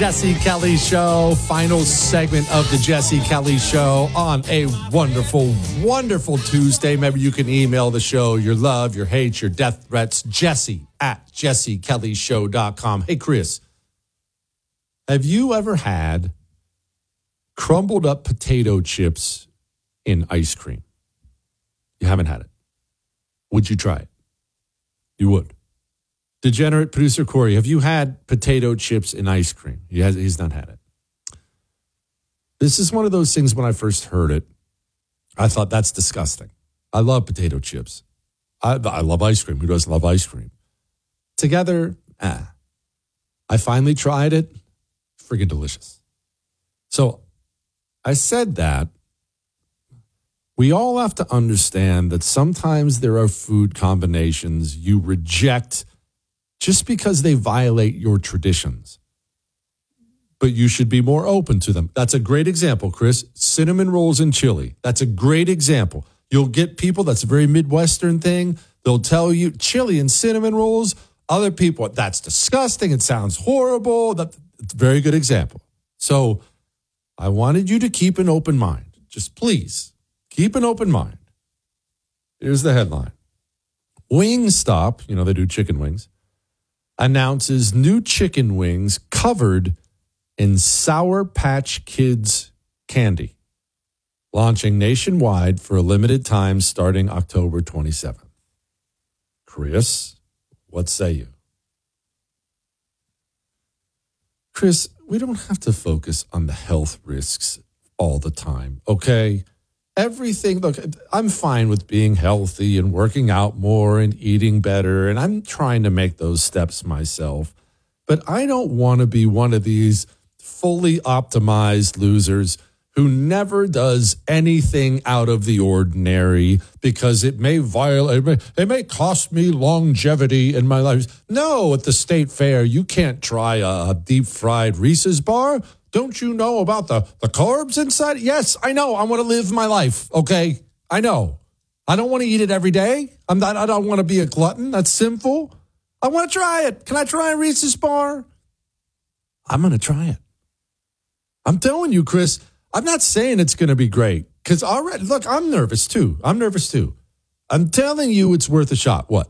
Jesse Kelly Show. Final segment of the Jesse Kelly Show on a wonderful, wonderful Tuesday. Maybe you can email the show your love, your hate, your death threats, jesse@jessekellyshow.com. Hey, Chris, have you ever had crumbled up potato chips in ice cream? You haven't had it. Would you try it? You would. Degenerate producer Corey, have you had potato chips in ice cream? He's not had it. This is one of those things when I first heard it, I thought that's disgusting. I love potato chips. I love ice cream. Who doesn't love ice cream? Together, I finally tried it. Friggin' delicious. So I said that. We all have to understand that sometimes there are food combinations you reject just because they violate your traditions. But you should be more open to them. That's a great example, Chris. Cinnamon rolls and chili. That's a great example. You'll get people, that's a very Midwestern thing. They'll tell you chili and cinnamon rolls. Other people, that's disgusting. It sounds horrible. That's a very good example. So I wanted you to keep an open mind. Just please keep an open mind. Here's the headline. Wingstop, they do chicken wings, announces new chicken wings covered in Sour Patch Kids candy, launching nationwide for a limited time starting October 27th. Chris, what say you? Chris, we don't have to focus on the health risks all the time, okay? Everything, look, I'm fine with being healthy and working out more and eating better, and I'm trying to make those steps myself. But I don't want to be one of these fully optimized losers who never does anything out of the ordinary because it may cost me longevity in my life. No, at the state fair, you can't try a deep-fried Reese's bar. Don't you know about the carbs inside? Yes, I know. I want to live my life, okay? I know. I don't want to eat it every day. I don't want to be a glutton. That's sinful. I want to try it. Can I try a Reese's bar? I'm going to try it. I'm telling you, Chris, I'm not saying it's going to be great because already, look, I'm nervous too. I'm telling you it's worth a shot. What?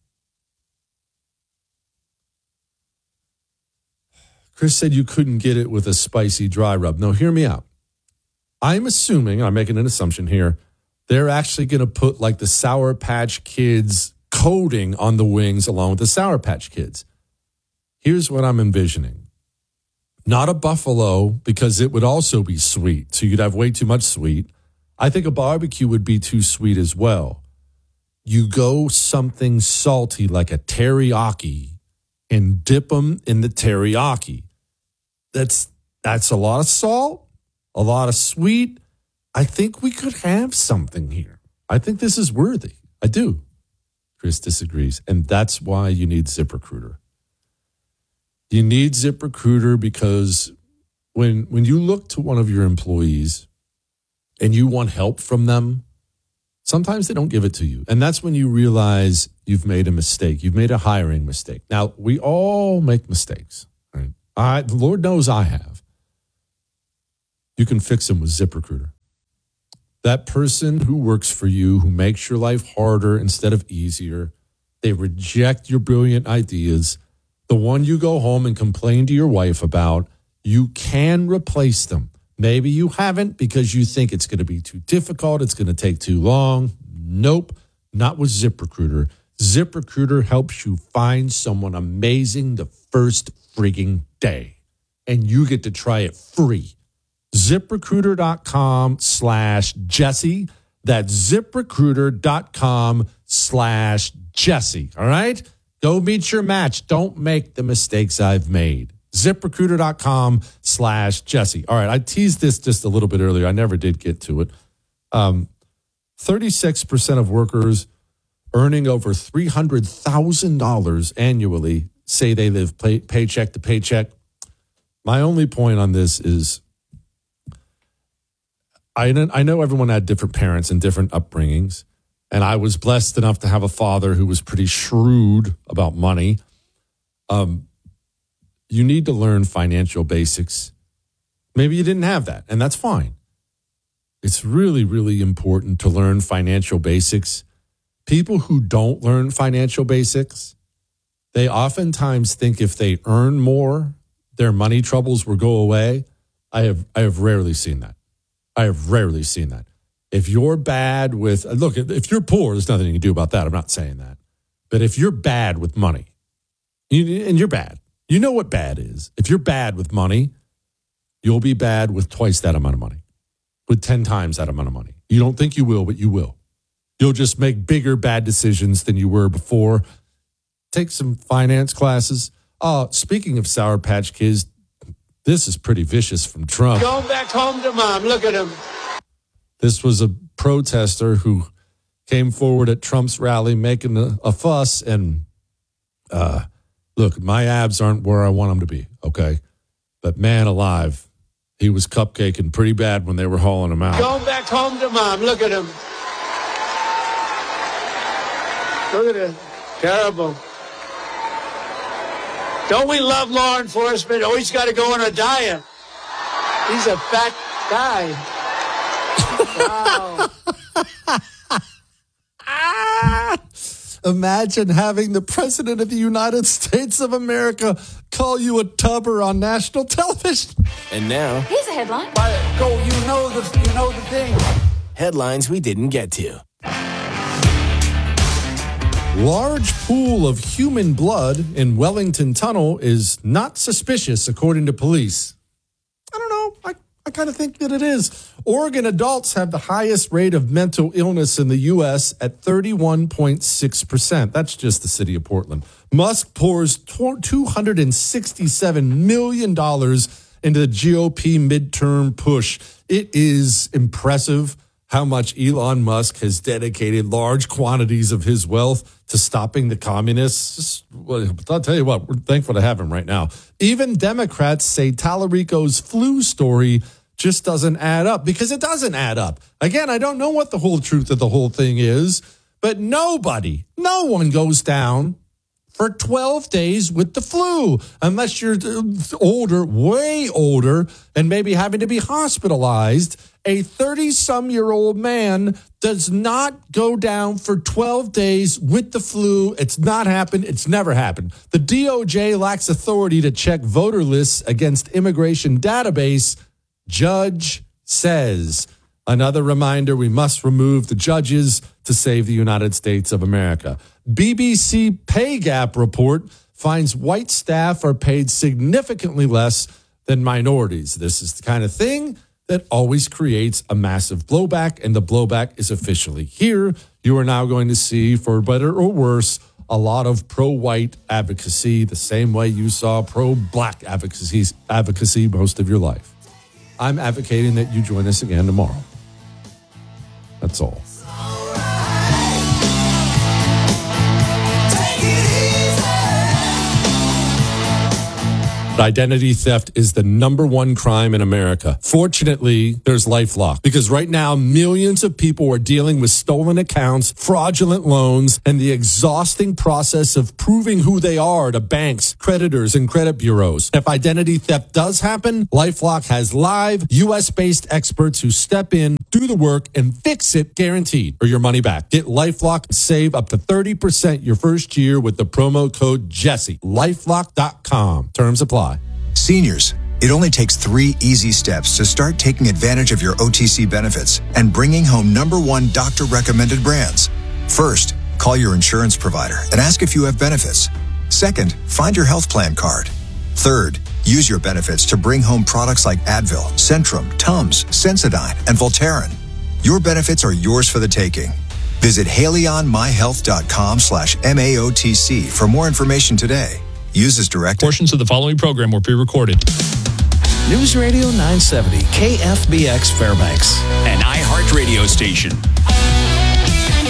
Chris said you couldn't get it with a spicy dry rub. No, hear me out. I'm assuming, I'm making an assumption here, they're actually going to put like the Sour Patch Kids coating on the wings along with the Sour Patch Kids. Here's what I'm envisioning. Not a buffalo because it would also be sweet. So you'd have way too much sweet. I think a barbecue would be too sweet as well. You go something salty like a teriyaki and dip them in the teriyaki. That's a lot of salt, a lot of sweet. I think we could have something here. I think this is worthy. I do. Chris disagrees. And that's why you need ZipRecruiter. You need ZipRecruiter because when you look to one of your employees and you want help from them, sometimes they don't give it to you. And that's when you realize you've made a mistake. You've made a hiring mistake. Now, we all make mistakes. Right? The Lord knows I have. You can fix them with ZipRecruiter. That person who works for you, who makes your life harder instead of easier, they reject your brilliant ideas. The one you go home and complain to your wife about, you can replace them. Maybe you haven't because you think it's going to be too difficult. It's going to take too long. Nope, not with ZipRecruiter. ZipRecruiter helps you find someone amazing the first frigging day. And you get to try it free. ZipRecruiter.com/Jesse. That's ZipRecruiter.com/Jesse. All right? Go meet your match. Don't make the mistakes I've made. ZipRecruiter.com/Jesse. All right, I teased this just a little bit earlier. I never did get to it. 36% of workers earning over $300,000 annually say they live paycheck to paycheck. My only point on this is I know everyone had different parents and different upbringings. And I was blessed enough to have a father who was pretty shrewd about money. you need to learn financial basics. Maybe you didn't have that, and that's fine. It's really, really important to learn financial basics. People who don't learn financial basics, they oftentimes think if they earn more, their money troubles will go away. I have rarely seen that. If you're bad with, look, if you're poor, there's nothing you can do about that. I'm not saying that. But if you're bad with money, and you're bad, you know what bad is. If you're bad with money, you'll be bad with twice that amount of money, with 10 times that amount of money. You don't think you will, but you will. You'll just make bigger bad decisions than you were before. Take some finance classes. Speaking of Sour Patch Kids, this is pretty vicious from Trump. Going back home to mom. Look at him. This was a protester who came forward at Trump's rally making a fuss. And look, my abs aren't where I want them to be, okay? But man alive, he was cupcaking pretty bad when they were hauling him out. Going back home to mom. Look at him. Look at it. Terrible. Don't we love law enforcement? Oh, he's got to go on a diet. He's a fat guy. Wow. Imagine having the President of the United States of America call you a tubber on national television. And now, here's a headline. Go, you know the thing. Headlines we didn't get to. Large pool of human blood in Wellington Tunnel is not suspicious, according to police. I don't know. I kind of think that it is. Oregon adults have the highest rate of mental illness in the U.S. at 31.6%. That's just the city of Portland. Musk pours $267 million into the GOP midterm push. It is impressive how much Elon Musk has dedicated large quantities of his wealth to stopping the communists. I'll tell you what, we're thankful to have him right now. Even Democrats say Tallarico's flu story just doesn't add up, because it doesn't add up. Again, I don't know what the whole truth of the whole thing is, but no one goes down for 12 days with the flu, unless you're older, way older, and maybe having to be hospitalized. A 30-some-year-old man does not go down for 12 days with the flu. It's not happened. It's never happened. The DOJ lacks authority to check voter lists against immigration database, judge says. Another reminder, we must remove the judges to save the United States of America. BBC pay gap report finds white staff are paid significantly less than minorities. This is the kind of thing that always creates a massive blowback, and the blowback is officially here. You are now going to see, for better or worse, a lot of pro-white advocacy, the same way you saw pro-black advocacy most of your life. I'm advocating that you join us again tomorrow. That's all. Identity theft is the number one crime in America. Fortunately, there's LifeLock, because right now millions of people are dealing with stolen accounts, fraudulent loans, and the exhausting process of proving who they are to banks, creditors, and credit bureaus. If identity theft does happen, LifeLock has live US-based experts who step in, do the work, and fix it, guaranteed, or your money back. Get LifeLock and save up to 30% your first year with the promo code Jesse. LifeLock.com. Terms apply. Seniors, it only takes 3 easy steps to start taking advantage of your OTC benefits and bringing home #1 doctor-recommended brands. First, call your insurance provider and ask if you have benefits. Second, find your health plan card. Third, use your benefits to bring home products like Advil, Centrum, Tums, Sensodyne, and Voltaren. Your benefits are yours for the taking. Visit HaleyOnMyHealth.com/MAOTC for more information today. Use as directed. Portions of the following program were pre-recorded. News Radio 970, KFBX Fairbanks, an iHeart radio station.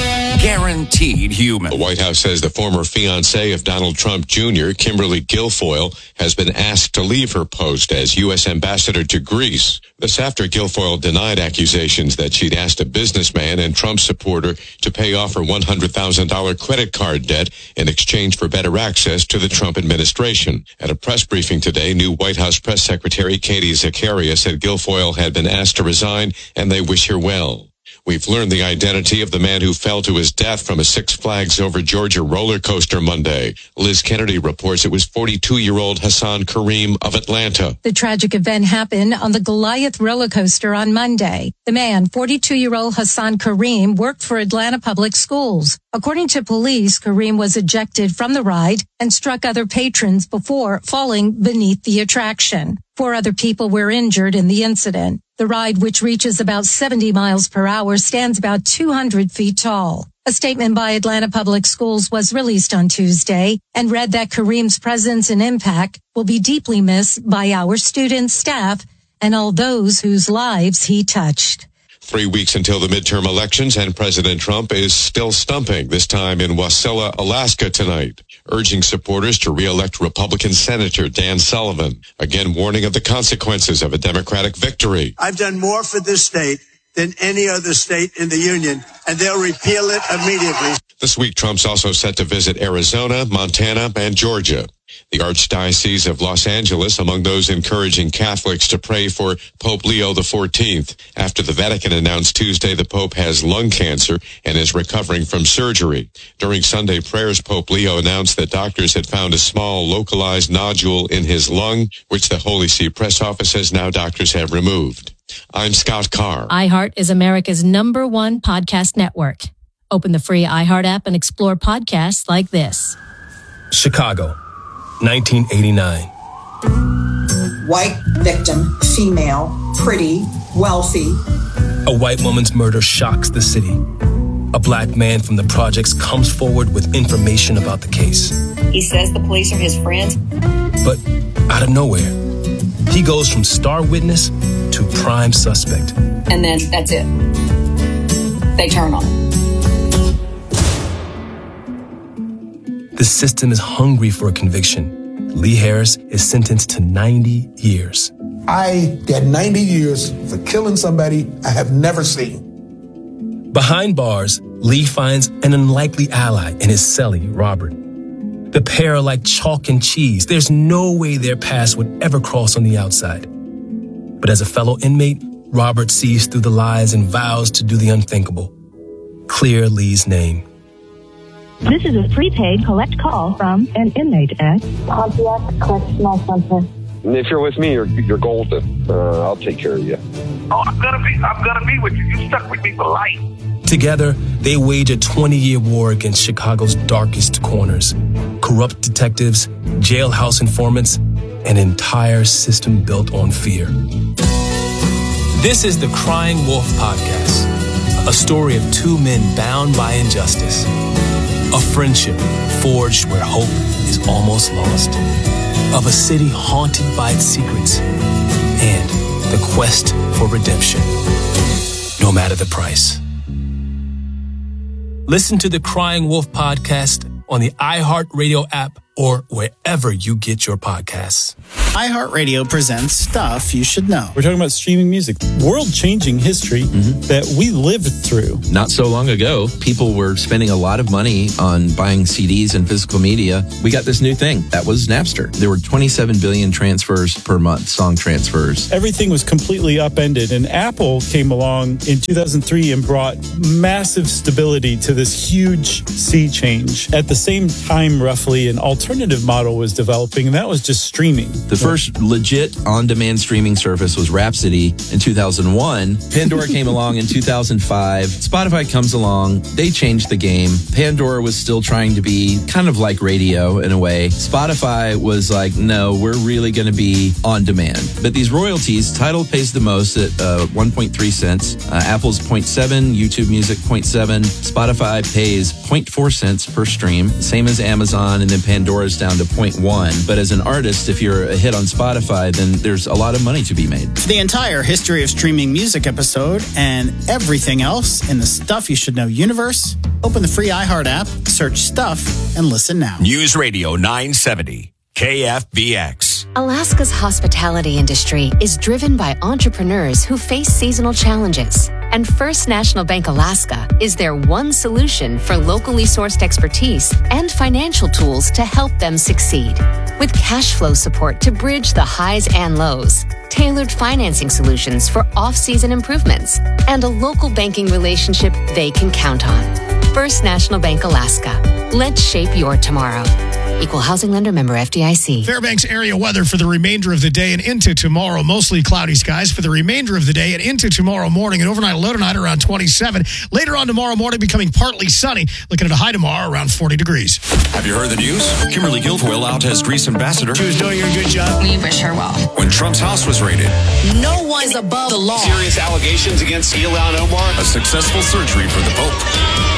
guaranteed human. The White House says the former fiancée of Donald Trump Jr., Kimberly Guilfoyle, has been asked to leave her post as U.S. ambassador to Greece. This after Guilfoyle denied accusations that she'd asked a businessman and Trump supporter to pay off her $100,000 credit card debt in exchange for better access to the Trump administration. At a press briefing today, new White House Press Secretary Katie Zakaria said Guilfoyle had been asked to resign and they wish her well. We've learned the identity of the man who fell to his death from a Six Flags Over Georgia roller coaster Monday. Liz Kennedy reports it was 42-year-old Hassan Kareem of Atlanta. The tragic event happened on the Goliath roller coaster on Monday. The man, 42-year-old Hassan Kareem, worked for Atlanta Public Schools. According to police, Kareem was ejected from the ride and struck other patrons before falling beneath the attraction. 4 other people were injured in the incident. The ride, which reaches about 70 miles per hour, stands about 200 feet tall. A statement by Atlanta Public Schools was released on Tuesday and read that Kareem's presence and impact will be deeply missed by our students, staff, and all those whose lives he touched. 3 weeks until the midterm elections, and President Trump is still stumping, this time in Wasilla, Alaska tonight, urging supporters to re-elect Republican Senator Dan Sullivan, again warning of the consequences of a Democratic victory. I've done more for this state than any other state in the union, and they'll repeal it immediately. This week, Trump's also set to visit Arizona, Montana, and Georgia. The Archdiocese of Los Angeles among those encouraging Catholics to pray for Pope Leo XIV after the Vatican announced Tuesday the Pope has lung cancer and is recovering from surgery. During Sunday prayers, Pope Leo announced that doctors had found a small localized nodule in his lung, which the Holy See press office says now doctors have removed. I'm Scott Carr. iHeart is America's #1 podcast network. Open the free iHeart app and explore podcasts like this. Chicago, 1989. White victim, female, pretty, wealthy. A white woman's murder shocks the city. A black man from the projects comes forward with information about the case. He says the police are his friends. But out of nowhere, he goes from star witness to prime suspect. And then that's it. They turn on him. The system is hungry for a conviction. Lee Harris is sentenced to 90 years. I got 90 years for killing somebody I have never seen. Behind bars, Lee finds an unlikely ally in his cellie, Robert. The pair are like chalk and cheese. There's no way their paths would ever cross on the outside. But as a fellow inmate, Robert sees through the lies and vows to do the unthinkable. Clear Lee's name. This is a prepaid collect call from an inmate at Pontiac Correctional Center. If you're with me, you're golden. I'll take care of you. Oh, I'm gonna be with you. You stuck with me for life. Together, they wage a 20-year war against Chicago's darkest corners. Corrupt detectives, jailhouse informants, an entire system built on fear. This is the Crying Wolf Podcast, a story of 2 men bound by injustice. A friendship forged where hope is almost lost. Of a city haunted by its secrets. And the quest for redemption, no matter the price. Listen to the Crying Wolf Podcast on the iHeartRadio app or wherever you get your podcasts. iHeartRadio presents Stuff You Should Know. We're talking about streaming music, world-changing history that we lived through. Not so long ago, people were spending a lot of money on buying CDs and physical media. We got this new thing. That was Napster. There were 27 billion transfers per month, song transfers. Everything was completely upended, and Apple came along in 2003 and brought massive stability to this huge sea change. At the same time, roughly, an alternative model was developing, and that was just streaming. The first legit on-demand streaming service was Rhapsody in 2001. Pandora came along in 2005. Spotify comes along. They changed the game. Pandora was still trying to be kind of like radio in a way. Spotify was like, no, we're really going to be on demand. But these royalties, Tidal pays the most at 1.3 cents. Apple's 0.7, YouTube Music 0.7. Spotify pays 0.4 cents per stream, same as Amazon, and then Pandora's down to 0.1. But as an artist, if you're a hit on Spotify, then there's a lot of money to be made. For the entire History of Streaming Music episode and everything else in the Stuff You Should Know universe, Open the free iHeart app, search Stuff, and listen now. News Radio 970. KFBX. Alaska's hospitality industry is driven by entrepreneurs who face seasonal challenges. And First National Bank Alaska is their one solution for locally sourced expertise and financial tools to help them succeed. With cash flow support to bridge the highs and lows, tailored financing solutions for off-season improvements, and a local banking relationship they can count on. First National Bank Alaska. Let's shape your tomorrow. Equal housing lender, member FDIC. Fairbanks area weather for the remainder of the day and into tomorrow. Mostly cloudy skies for the remainder of the day and into tomorrow morning. An overnight low tonight around 27. Later on tomorrow morning becoming partly sunny. Looking at a high tomorrow around 40 degrees. Have you heard the news? Kimberly Guilfoyle out as Greece ambassador. She was doing a good job. We wish her well. When Trump's house was raided. No one is above the law. Serious allegations against Ilhan Omar. A successful surgery for the Pope.